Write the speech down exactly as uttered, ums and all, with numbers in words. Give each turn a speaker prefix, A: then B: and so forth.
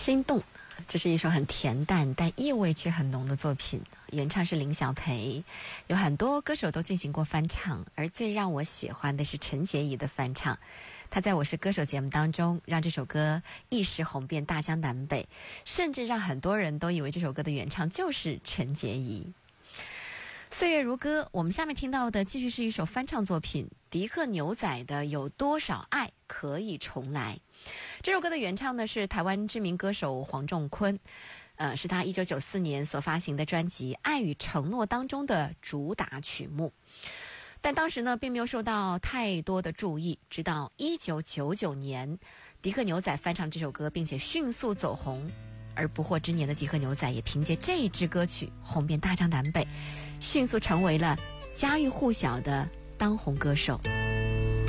A: 心动，这是一首很恬淡但意味却很浓的作品，原唱是林小培，有很多歌手都进行过翻唱，而最让我喜欢的是陈洁仪的翻唱。她在我是歌手节目当中让这首歌一时红遍大江南北，甚至让很多人都以为这首歌的原唱就是陈洁仪。岁月如歌，我们下面听到的继续是一首翻唱作品，迪克牛仔的《有多少爱可以重来》。这首歌的原唱呢是台湾知名歌手黄仲坤，呃，是他一九九四年所发行的专辑《爱与承诺》当中的主打曲目。但当时呢并没有受到太多的注意，直到一九九九年，迪克牛仔翻唱这首歌，并且迅速走红。而不惑之年的迪克牛仔也凭借这一支歌曲红遍大江南北，迅速成为了家喻户晓的当红歌手。